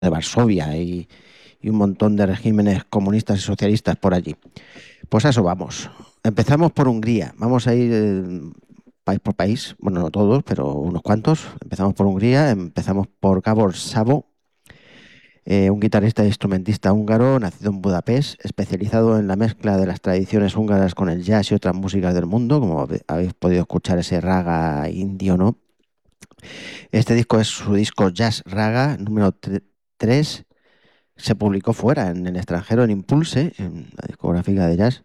de Varsovia y un montón de regímenes comunistas y socialistas por allí. Pues a eso vamos. Empezamos por Hungría. Vamos a ir país por país. Bueno, no todos, pero unos cuantos. Empezamos por Hungría. Empezamos por Gábor Szabo, un guitarrista e instrumentista húngaro nacido en Budapest, especializado en la mezcla de las tradiciones húngaras con el jazz y otras músicas del mundo, como habéis podido escuchar ese raga indio, ¿no? Este disco es su disco Jazz Raga número 3. Se publicó fuera, en el extranjero, en Impulse, en la discográfica de jazz.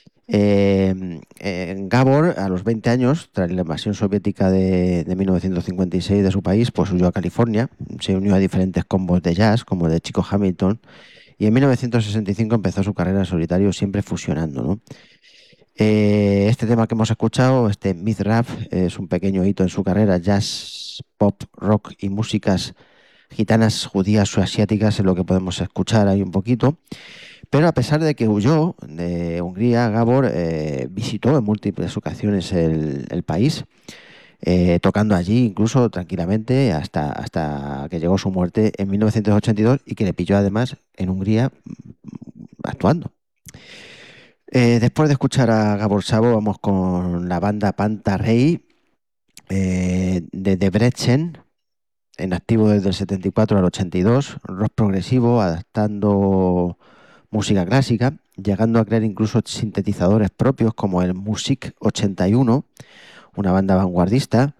Gabor, a los 20 años, tras la invasión soviética de 1956 de su país, pues huyó a California, se unió a diferentes combos de jazz, como el de Chico Hamilton, y en 1965 empezó su carrera en solitario, siempre fusionando, ¿no? Este tema que hemos escuchado, este Myth Rap, es un pequeño hito en su carrera, jazz, pop, rock y músicas gitanas, judías o asiáticas, es lo que podemos escuchar ahí un poquito. Pero a pesar de que huyó de Hungría, Gabor visitó en múltiples ocasiones el país, tocando allí incluso tranquilamente hasta que llegó su muerte en 1982 y que le pilló además en Hungría actuando. Después de escuchar a Gabor Szabo, vamos con la banda Panta Rey de Debrecen, en activo desde el 74 al 82, rock progresivo, adaptando música clásica, llegando a crear incluso sintetizadores propios como el Music 81, una banda vanguardista,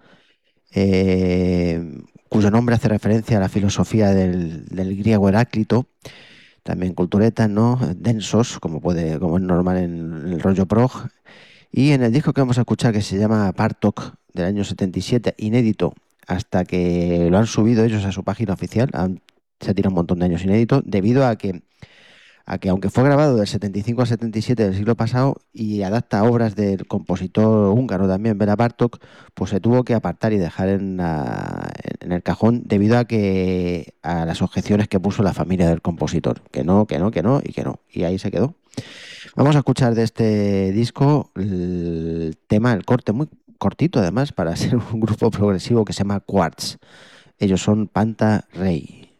cuyo nombre hace referencia a la filosofía del griego Heráclito, también culturetas, ¿no? Densos, como es normal en el rollo prog. Y en el disco que vamos a escuchar, que se llama Bartok, del año 77, inédito, hasta que lo han subido ellos a su página oficial, se ha tirado un montón de años inédito, debido a que aunque fue grabado del 75 al 77 del siglo pasado y adapta obras del compositor húngaro también, Béla Bartók, pues se tuvo que apartar y dejar en el cajón debido a las objeciones que puso la familia del compositor, que no, que no, que no y que no. Y ahí se quedó. Vamos a escuchar de este disco el tema, el corte muy cortito además para ser un grupo progresivo que se llama Quartz. Ellos son Panta Rey.